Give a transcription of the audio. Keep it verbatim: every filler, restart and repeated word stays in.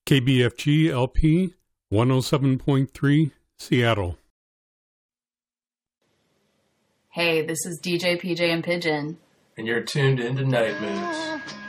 K B F G L P one oh seven point three, Seattle. Hey, this is D J P J and Pigeon. And you're tuned into Night Moves.